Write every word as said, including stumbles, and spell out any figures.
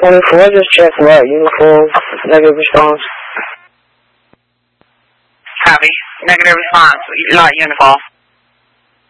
twenty-four, just check lot uniform, negative response. Copy. Negative response, lot uniform.